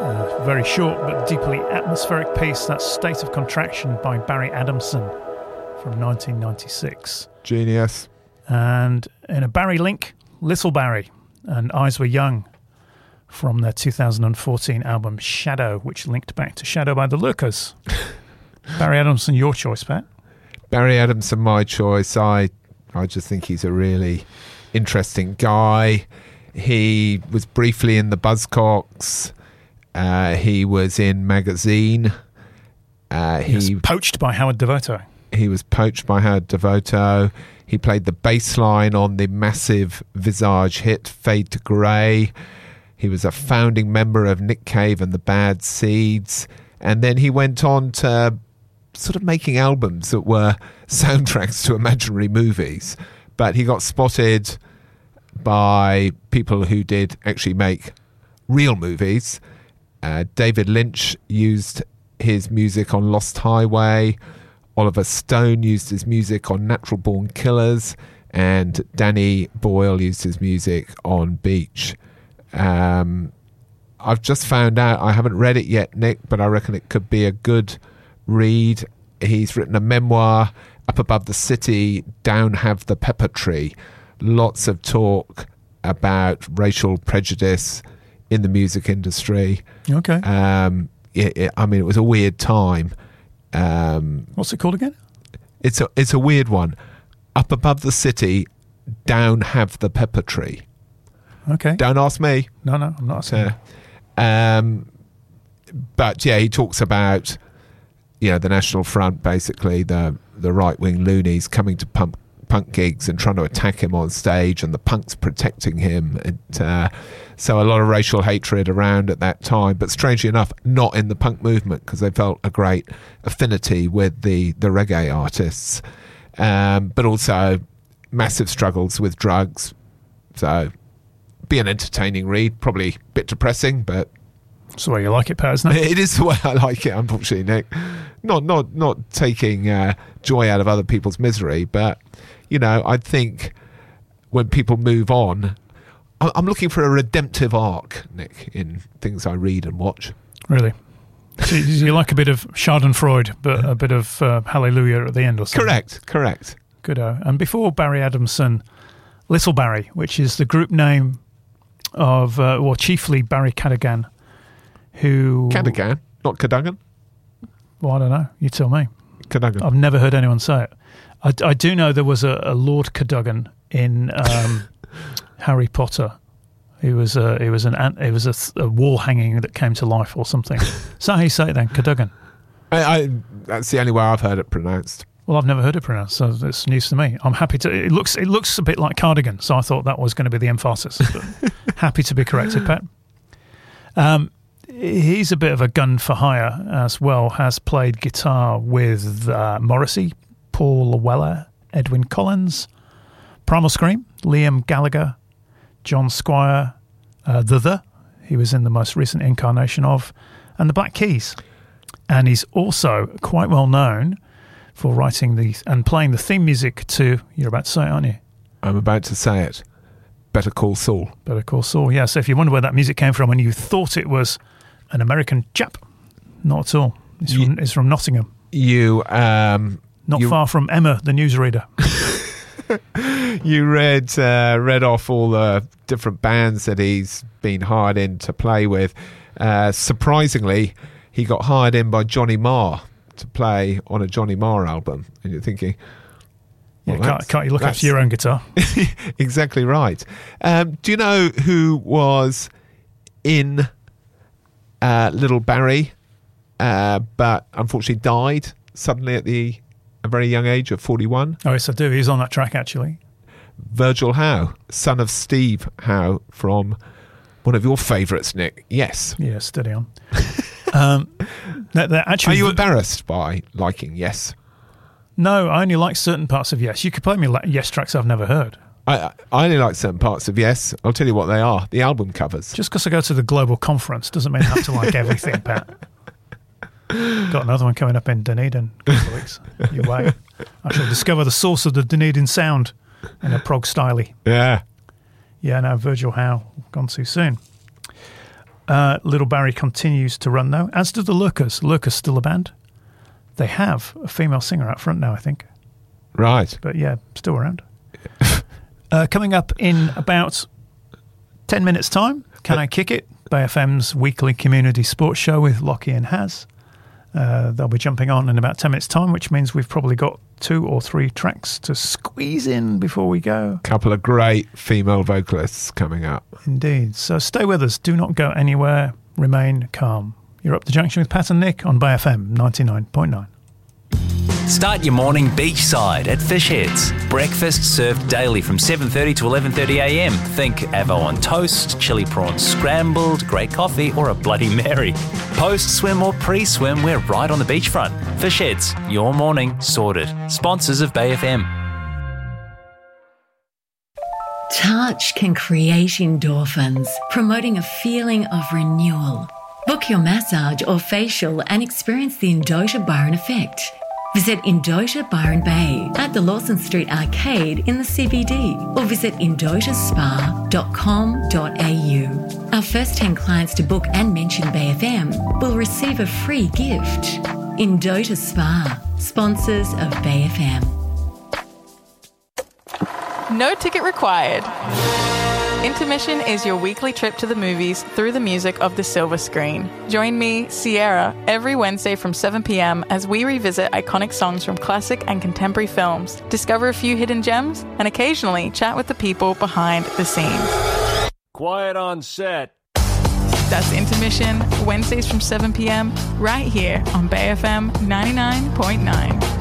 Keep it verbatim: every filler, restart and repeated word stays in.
A very short but deeply atmospheric piece, that's State of Contraction by Barry Adamson from nineteen ninety-six. Genius. And in a Barry link, Little Barry and Eyes Were Young from their two thousand fourteen album Shadow, which linked back to Shadow by the Lurkers. Barry Adamson, your choice, Pat? Barry Adamson, my choice. I, I just think he's a really interesting guy. He was briefly in the Buzzcocks. Uh, he was in Magazine. Uh, he, he was poached by Howard Devoto. He was poached by Howard Devoto. He played the bass line on the massive Visage hit Fade to Grey. He was a founding member of Nick Cave and the Bad Seeds. And then he went on to sort of making albums that were soundtracks to imaginary movies. But he got spotted by people who did actually make real movies. Uh, David Lynch used his music on Lost Highway. Oliver Stone used his music on Natural Born Killers, and Danny Boyle used his music on Beach. Um, I've just found out, I haven't read it yet, Nick, but I reckon it could be a good read. He's written a memoir, Up Above the City, Down Have the Pepper Tree. Lots of talk about racial prejudice in the music industry. Okay. Um, it, it, I mean, it was a weird time. Um, What's it called again? It's a it's a weird one. Up Above the City, Down Have the Pepper Tree. Okay. Don't ask me. No, no, I'm not asking. Uh, um, but yeah, he talks about, you know, the National Front, basically the the right wing loonies coming to pump punk gigs and trying to attack him on stage, and the punks protecting him. And, uh, so a lot of racial hatred around at that time, but strangely enough, not in the punk movement, because they felt a great affinity with the, the reggae artists. Um, but also massive struggles with drugs. So be an entertaining read, probably a bit depressing, but that's the way you like it, Pat, isn't it? It is the way I like it, unfortunately, Nick. Not not not taking uh, joy out of other people's misery, but, you know, I think when people move on, I'm looking for a redemptive arc, Nick, in things I read and watch. Really? So you like a bit of Schadenfreude, but a bit of uh, Hallelujah at the end or something? Correct, correct. Good-o. And before Barry Adamson, Little Barry, which is the group name of, uh, well, chiefly Barry Cadogan, who... Cadogan, not Cadogan? Well, I don't know. You tell me. Cadogan. I've never heard anyone say it. I, I do know there was a, a Lord Cadogan in um, Harry Potter. He was a, he was an ant, he was a, a wall hanging that came to life or something. So how you say it then, Cadogan? I, I, that's the only way I've heard it pronounced. Well, I've never heard it pronounced, so it's news to me. I'm happy to. It looks it looks a bit like cardigan, so I thought that was going to be the emphasis. But happy to be corrected, Pat. Um, he's a bit of a gun for hire as well. Has played guitar with uh, Morrissey, Paul Weller, Edwin Collins, Primal Scream, Liam Gallagher, John Squire, uh, The The, he was in the most recent incarnation of, and the Black Keys. And he's also quite well known for writing the and playing the theme music to, you're about to say it, aren't you? I'm about to say it. Better Call Saul. Better Call Saul, yeah. So if you wonder where that music came from and you thought it was an American chap, not at all. It's from, it's from Nottingham. You, um... Not you, far from Emma, the newsreader. You read uh, read off all the different bands that he's been hired in to play with. Uh, surprisingly, he got hired in by Johnny Marr to play on a Johnny Marr album. And you're thinking... Well, yeah, can't, can't you look after your own guitar? Exactly right. Um, do you know who was in uh, Little Barry, uh, but unfortunately died suddenly at the a very young age of forty-one? Oh, yes, I do. He's on that track, actually. Virgil Howe, son of Steve Howe from one of your favourites, Nick. Yes. Yeah, steady on. um, they're, they're actually Are you embarrassed by liking Yes? No, I only like certain parts of Yes. You could play me like Yes tracks I've never heard. I, I only like certain parts of Yes. I'll tell you what they are. The album covers. Just because I go to the global conference doesn't mean I have to like everything, Pat. Got another one coming up in Dunedin in a couple of weeks. You wait. I shall discover the source of the Dunedin sound in a prog styley. Yeah. Yeah, no, Virgil Howe, gone too soon. Uh, Little Barry continues to run, though, as do the Lurkers. Lurkers still a band. They have a female singer out front now, I think. Right. But yeah, still around. uh, coming up in about ten minutes' time, Can I Kick It? Bay F M's weekly community sports show with Lockie and Haz. Uh, they'll be jumping on in about ten minutes' time, which means we've probably got two or three tracks to squeeze in before we go. Couple of great female vocalists coming up. Indeed. So stay with us. Do not go anywhere. Remain calm. You're up the junction with Pat and Nick on Bay F M ninety-nine point nine. Start your morning beachside at Fish Heads. Breakfast served daily from seven thirty to eleven thirty a m. Think avo on toast, chili prawns scrambled, great coffee, or a Bloody Mary. Post-swim or pre-swim, we're right on the beachfront. Fish Heads, your morning sorted. Sponsors of Bay F M. Touch can create endorphins, promoting a feeling of renewal. Book your massage or facial and experience the Indota Byron effect. Visit Indota Byron Bay at the Lawson Street Arcade in the C B D or visit indota spa dot com dot a u. Our first ten clients to book and mention Bay F M will receive a free gift. Indota Spa, sponsors of Bay F M. No ticket required. Intermission is your weekly trip to the movies through the music of the silver screen. Join me, Sierra, every Wednesday from seven p m as we revisit iconic songs from classic and contemporary films, discover a few hidden gems, and occasionally chat with the people behind the scenes. Quiet on set. That's Intermission, Wednesdays from seven p m, right here on Bay F M ninety-nine point nine.